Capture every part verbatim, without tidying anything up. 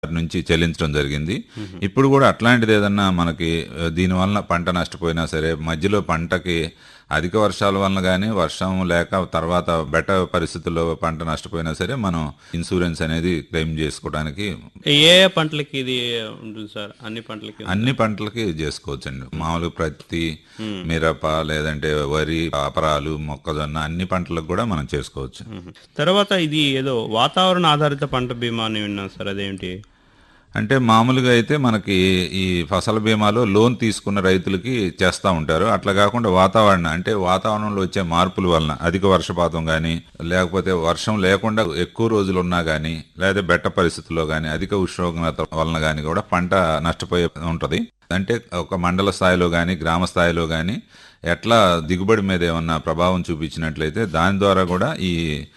నుంచి చెల్లించడం జరిగింది. ఇప్పుడు కూడా అట్లాంటిది ఏదన్నా మనకి దీని వలన పంట నష్టపోయినా సరే, మధ్యలో పంటకి అధిక వర్షాల వలన కానీ, వర్షం లేక తర్వాత బెట్ట పరిస్థితుల్లో పంట నష్టపోయినా సరే మనం ఇన్సూరెన్స్ అనేది క్లెయిమ్ చేసుకోవడానికి ఏ ఏ పంటలకి ఇది ఉంటుంది సార్? అన్ని పంటలకి అన్ని పంటలకి చేసుకోవచ్చండి. మామూలుగా ప్రత్తి, మిరప, లేదంటే వరి, అపరాలు, మొక్కజొన్న అన్ని పంటలకు కూడా మనం చేసుకోవచ్చు. తర్వాత ఇది ఏదో వాతావరణ ఆధారిత పంట బీమా అని విన్నాను సార్, అదేంటి? అంటే మామూలుగా అయితే మనకి ఈ ఫసల బీమాలో లోన్ తీసుకున్న రైతులకి చేస్తూ ఉంటారు. అట్లా కాకుండా వాతావరణం అంటే వాతావరణంలో వచ్చే మార్పుల వలన అధిక వర్షపాతం కానీ, లేకపోతే వర్షం లేకుండా ఎక్కువ రోజులు ఉన్నా కానీ, లేదా బెట్ట పరిస్థితుల్లో కానీ, అధిక ఉష్ణోగ్రత వలన కానీ కూడా పంట నష్టపోయే ఉంటుంది. అంటే ఒక మండల స్థాయిలో కానీ, గ్రామ స్థాయిలో కానీ ఎట్లా దిగుబడి మీద ఏమన్నా ప్రభావం చూపించినట్లయితే దాని ద్వారా కూడా ఈ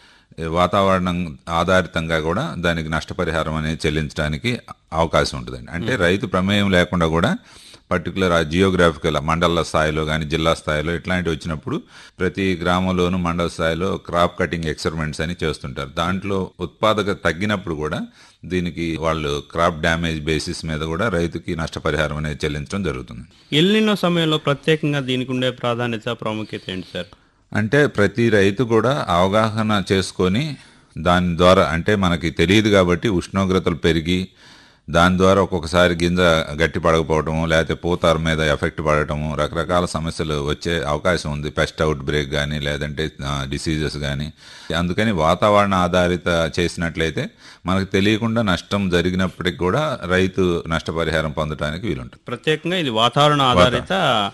వాతావరణం ఆధారితంగా కూడా దానికి నష్టపరిహారం అనేది చెల్లించడానికి అవకాశం ఉంటుందండి. అంటే రైతు ప్రమేయం లేకుండా కూడా పర్టికులర్ ఆ జియోగ్రాఫికల్ మండల స్థాయిలో కానీ, జిల్లా స్థాయిలో ఇట్లాంటివి వచ్చినప్పుడు ప్రతి గ్రామంలోనూ మండల స్థాయిలో క్రాప్ కటింగ్ ఎక్స్పెరిమెంట్స్ అని చేస్తుంటారు. దాంట్లో ఉత్పాదక తగ్గినప్పుడు కూడా దీనికి వాళ్ళు క్రాప్ డ్యామేజ్ బేసిస్ మీద కూడా రైతుకి నష్టపరిహారం అనేది చెల్లించడం జరుగుతుంది. ఎల్నినో సమయంలో ప్రత్యేకంగా దీనికి ఉండే ప్రాధాన్యత, ప్రాముఖ్యత ఏంటి సార్? అంటే ప్రతి రైతు కూడా అవగాహన చేసుకొని దాని ద్వారా, అంటే మనకి తెలియదు కాబట్టి ఉష్ణోగ్రతలు పెరిగి దాని ద్వారా ఒక్కొక్కసారి గింజ గట్టి పడకపోవటము, లేకపోతే పూతారు మీద ఎఫెక్ట్ పడటము, రకరకాల సమస్యలు వచ్చే అవకాశం ఉంది. పెస్ట్ అవుట్ బ్రేక్ కానీ, లేదంటే డిసీజెస్ కానీ. అందుకని వాతావరణ ఆధారిత చేసినట్లయితే మనకు తెలియకుండా నష్టం జరిగినప్పటికి కూడా రైతు నష్టపరిహారం పొందడానికి వీలుంటుంది. ప్రత్యేకంగా ఇది వాతావరణ ఆధారిత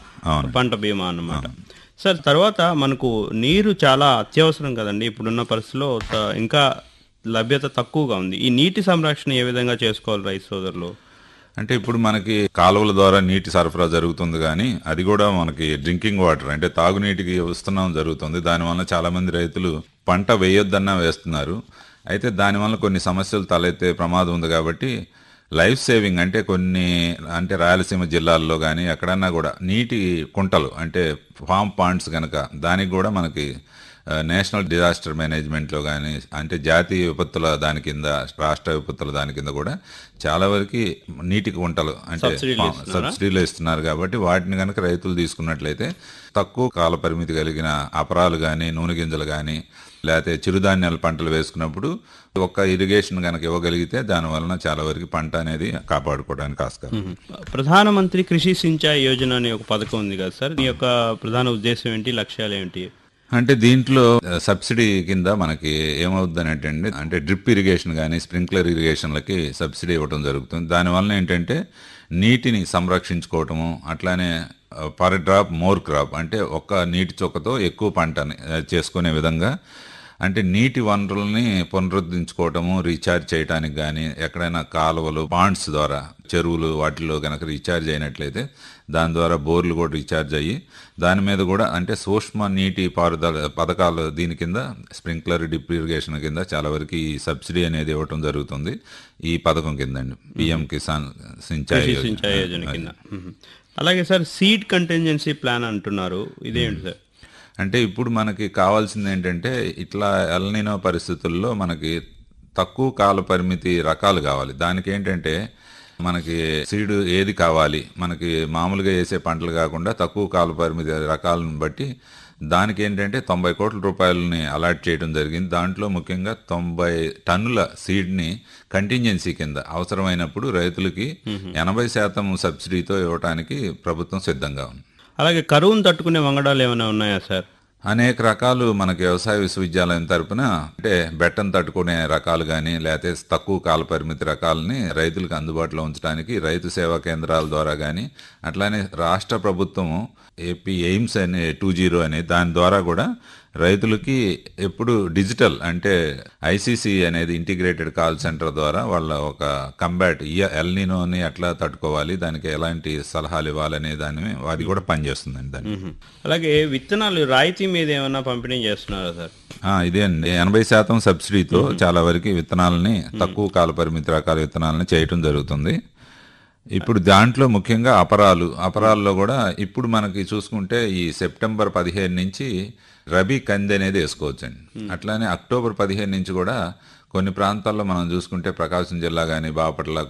పంట బీమా అన్నమాట. సార్, తర్వాత మనకు నీరు చాలా అత్యవసరం కదండి ఇప్పుడున్న పరిస్థితిలో, ఇంకా లభ్యత తక్కువగా ఉంది. ఈ నీటి సంరక్షణ ఏ విధంగా చేసుకోవాలి రైతు సోదరులు? అంటే ఇప్పుడు మనకి కాలువల ద్వారా నీటి సరఫరా జరుగుతుంది, కానీ అది కూడా మనకి డ్రింకింగ్ వాటర్ అంటే తాగునీటికి వస్తున్నాం జరుగుతుంది. దానివల్ల చాలా మంది రైతులు పంట వేయొద్దన్నా వేస్తున్నారు. అయితే దానివల్ల కొన్ని సమస్యలు తలెత్తే ప్రమాదం ఉంది. కాబట్టి లైఫ్ సేవింగ్ అంటే కొన్ని అంటే రాయలసీమ జిల్లాల్లో కానీ ఎక్కడన్నా కూడా నీటి కుంటలు అంటే ఫామ్ పాండ్స్ కనుక దానికి కూడా మనకి నేషనల్ డిజాస్టర్ మేనేజ్మెంట్లో కానీ, అంటే జాతీయ విపత్తుల దాని కింద, రాష్ట్ర విపత్తుల దాని కింద కూడా చాలా వరకు నీటి కుంటలు అంటే సబ్సిడీలు ఇస్తున్నారు. కాబట్టి వాటిని కనుక రైతులు తీసుకున్నట్లయితే తక్కువ కాల పరిమితి కలిగిన అపరాలు కానీ, నూనె గింజలు కానీ, లేకపోతే చిరుధాన్యాల పంటలు వేసుకున్నప్పుడు ఒక్క ఇరిగేషన్ కనుక ఇవ్వగలిగితే దాని వలన చాలా వరకు పంట అనేది కాపాడుకోవడానికి ఆస్కారం. ప్రధానమంత్రి కృషి సించాయి యోజన అనే ఒక పథకం ఉంది కదా సార్, మీ యొక్క ప్రధాన ఉద్దేశం ఏంటి, లక్ష్యాలు ఏంటి? అంటే దీంట్లో సబ్సిడీ కింద మనకి ఏమవుతుందని ఏంటంటే, అంటే డ్రిప్ ఇరిగేషన్ కానీ, స్ప్రింక్లర్ ఇరిగేషన్లకి సబ్సిడీ ఇవ్వడం జరుగుతుంది. దానివల్ల ఏంటంటే నీటిని సంరక్షించుకోవటము, అట్లానే పర్ డ్రాప్ మోర్ క్రాప్ అంటే ఒక్క నీటి చొక్కతో ఎక్కువ పంటని చేసుకునే విధంగా, అంటే నీటి వనరుల్ని పునరుద్ధరించుకోవటము, రీఛార్జ్ చేయడానికి కానీ, ఎక్కడైనా కాలువలు, పాండ్స్ ద్వారా చెరువులు వాటిల్లో కనుక రీఛార్జ్ అయినట్లయితే దాని ద్వారా బోర్లు కూడా రీఛార్జ్ అయ్యి దాని మీద కూడా అంటే సూక్ష్మ నీటి పారుదల పథకాలు దీని కింద స్ప్రింక్లర్ డ్రిప్ ఇరిగేషన్ కింద చాలా వరకు ఈ సబ్సిడీ అనేది ఇవ్వటం జరుగుతుంది ఈ పథకం కిందండి, పిఎం కిసాన్ సించాయి యోజన కింద. అలాగే సార్, సీడ్ కంటింజెన్సీ ప్లాన్ అంటున్నారు, ఇదేంటి సార్? అంటే ఇప్పుడు మనకి కావాల్సింది ఏంటంటే ఇట్లా ఎల్నినో పరిస్థితుల్లో మనకి తక్కువ కాల పరిమితి రకాలు కావాలి. దానికి ఏంటంటే మనకి సీడ్ ఏది కావాలి, మనకి మామూలుగా వేసే పంటలు కాకుండా తక్కువ కాల పరిమితి రకాలను బట్టి దానికి ఏంటంటే తొంభై కోట్ల రూపాయలని అలాట్ చేయడం జరిగింది. దాంట్లో ముఖ్యంగా తొంభై టన్నుల సీడ్ని కంటింజెన్సీ కింద అవసరమైనప్పుడు రైతులకి ఎనభై శాతం సబ్సిడీతో ఇవ్వడానికి ప్రభుత్వం సిద్ధంగా ఉంది. అలాగే కరువును తట్టుకునే వంగడాలు ఏమైనా ఉన్నాయా సార్? అనేక రకాలు మనకి వ్యవసాయ విశ్వవిద్యాలయం తరపున అంటే బెట్టను తట్టుకునే రకాలు కానీ, లేకపోతే తక్కువ కాల పరిమితి రకాలని రైతులకు అందుబాటులో ఉంచడానికి రైతు సేవా కేంద్రాల ద్వారా కానీ, అట్లానే రాష్ట్ర ప్రభుత్వం ఏపీ ఎయిమ్స్ అనే టూ జీరో అనే దాని ద్వారా కూడా రైతులకి ఎప్పుడు డిజిటల్ అంటే ఐసీసీ అనేది ఇంటిగ్రేటెడ్ కాల్ సెంటర్ ద్వారా వాళ్ళ ఒక కంబాట్ ఎల్నినోని ఎట్లా తట్టుకోవాలి, దానికి ఎలాంటి సలహాలు ఇవ్వాలనే దాన్ని అది కూడా పనిచేస్తుందండి దాన్ని. అలాగే విత్తనాలు రాయితీ మీద ఏమైనా పంపిణీ చేస్తున్నారా సార్? ఇదే అండి, ఎనభై శాతం సబ్సిడీతో చాలా వరకు విత్తనాలని తక్కువ కాల పరిమితి రకాల విత్తనాలని చేయటం జరుగుతుంది. ఇప్పుడు దాంట్లో ముఖ్యంగా అపరాలు అపరాల్లో కూడా ఇప్పుడు మనకి చూసుకుంటే ఈ సెప్టెంబర్ పదిహేను నుంచి రబీ కంది అనేది వేసుకోవచ్చండి. అట్లానే అక్టోబర్ పదిహేను నుంచి కూడా కొన్ని ప్రాంతాల్లో మనం చూసుకుంటే ప్రకాశం జిల్లా కానీ బాపట్ల